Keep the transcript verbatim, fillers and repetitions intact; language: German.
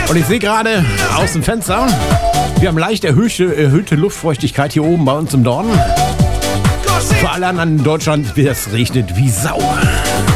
Und ich sehe gerade aus dem Fenster, wir haben leicht erhöhte, erhöhte Luftfeuchtigkeit hier oben bei uns im Norden. Für alle anderen in Deutschland, es regnet wie Sau.